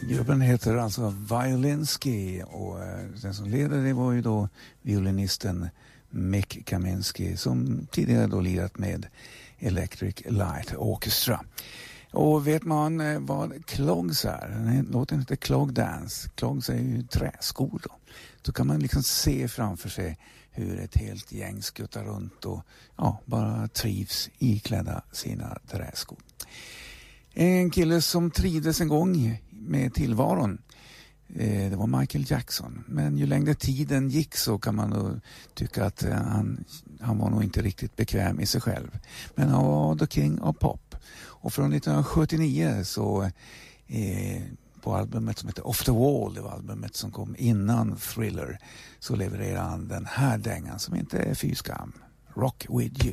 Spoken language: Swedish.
Gruppen heter alltså Violinski och den som leder det var ju då violinisten Mick Kaminsky som tidigare då lirat med Electric Light Orchestra. Och vet man vad clogs är? Låten heter Clog Dance. Clogs är ju träskor då. Så kan man liksom se framför sig hur ett helt gäng skuttar runt och bara trivs iklädda sina träskor. En kille som trivdes en gång med tillvaron, det var Michael Jackson. Men ju längre tiden gick så kan man då tycka att han var nog inte riktigt bekväm i sig själv. Men han var the king of pop. Och från 1979 så på albumet som heter Off the Wall, det var albumet som kom innan Thriller, så levererade han den här dängan som inte är fy skam, Rock With You.